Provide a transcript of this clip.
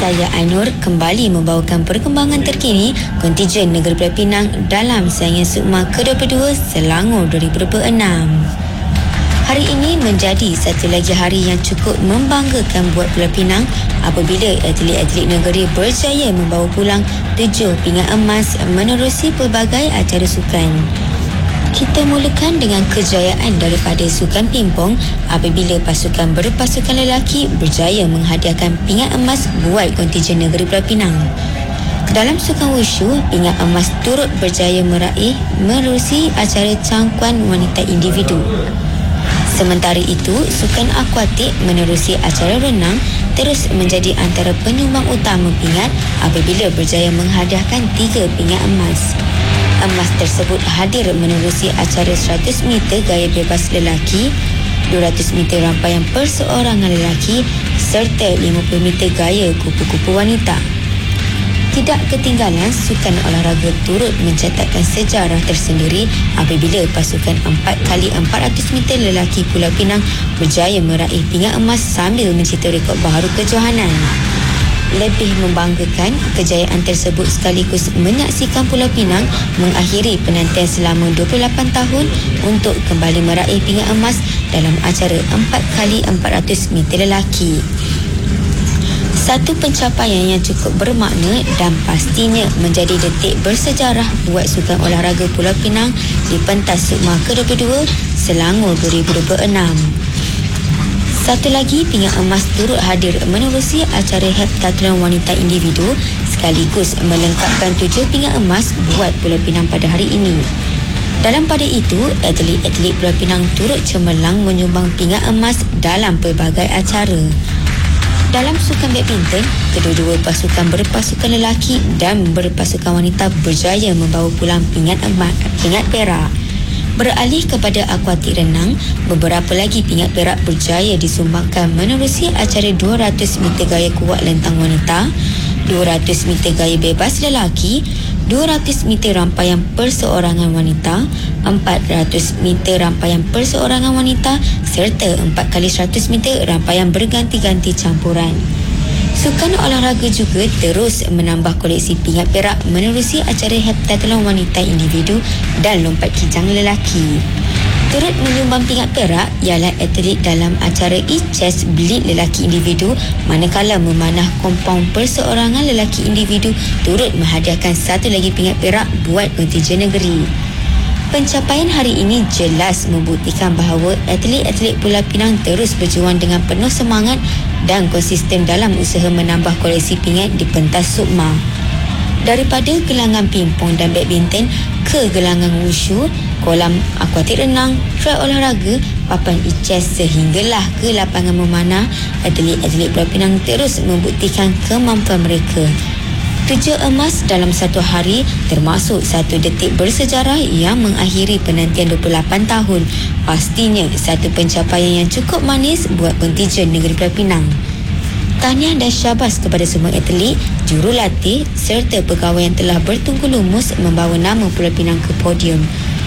Saya Ainur kembali membawakan perkembangan terkini kontijen Negeri Pulau Pinang dalam saingan SUKMA ke-22 Selangor 2026. Hari ini menjadi satu lagi hari yang cukup membanggakan buat Pulau Pinang apabila atlet-atlet negeri berjaya membawa pulang 7 pingat emas menerusi pelbagai acara sukan. Kita mulakan dengan kejayaan daripada sukan pingpong apabila pasukan berpasukan lelaki berjaya menghadiahkan pingat emas buat kontijen negeri Pulau Pinang. Dalam sukan wushu, pingat emas turut berjaya meraih menerusi acara cangkuan wanita individu. Sementara itu, sukan akuatik menerusi acara renang terus menjadi antara penyumbang utama pingat apabila berjaya menghadiahkan 3 pingat emas. Emas tersebut hadir menerusi acara 100 meter gaya bebas lelaki, 200 meter rampaian perseorangan lelaki serta 50 meter gaya kupu-kupu wanita. Tidak ketinggalan, sukan olahraga turut mencatatkan sejarah tersendiri apabila pasukan 4x400 meter lelaki Pulau Pinang berjaya meraih pingat emas sambil mencipta rekod baharu kejohanan. Lebih membanggakan, kejayaan tersebut sekaligus menyaksikan Pulau Pinang mengakhiri penantian selama 28 tahun untuk kembali meraih pingat emas dalam acara 4x400 meter lelaki. Satu pencapaian yang cukup bermakna dan pastinya menjadi detik bersejarah buat sukan olahraga Pulau Pinang di pentas SUKMA ke-22 Selangor 2026. Satu lagi pingat emas turut hadir menerusi acara heptathlon wanita individu sekaligus melengkapkan 7 pingat emas buat Pulau Pinang pada hari ini. Dalam pada itu, atlet-atlet Pulau Pinang turut cemerlang menyumbang pingat emas dalam pelbagai acara. Dalam sukan badminton, kedua-dua pasukan berpasukan lelaki dan berpasukan wanita berjaya membawa pulang pingat perak. Beralih kepada akuatik renang, beberapa lagi pingat perak berjaya disumbangkan menerusi acara 200 meter gaya kuat lentang wanita, 200 meter gaya bebas lelaki, 200 meter rampaian perseorangan wanita, 400 meter rampaian perseorangan wanita serta 4x100 meter rampaian berganti-ganti campuran. Sukan olahraga juga terus menambah koleksi pingat perak menerusi acara heptathlon wanita individu dan lompat kijang lelaki. Turut menyumbang pingat perak ialah atlet dalam acara e-chess belit lelaki individu, manakala memanah kompang perseorangan lelaki individu turut menghadiahkan satu lagi pingat perak buat kontijen negeri. Pencapaian hari ini jelas membuktikan bahawa atlet-atlet Pulau Pinang terus berjuang dengan penuh semangat dan konsisten dalam usaha menambah koleksi pingat di pentas SUKMA. Daripada gelangan pingpong dan badminton ke gelangan wushu, kolam akuatik renang, track olahraga, papan e-chess sehinggalah ke lapangan memanah, atlet-atlet Pulau Pinang terus membuktikan kemampuan mereka. 7 emas dalam satu hari termasuk satu detik bersejarah yang mengakhiri penantian 28 tahun. Pastinya satu pencapaian yang cukup manis buat kontijen negeri Pulau Pinang. Tahniah dan syabas kepada semua atlet, jurulatih serta pegawai yang telah bertunggu lumus membawa nama Pulau Pinang ke podium.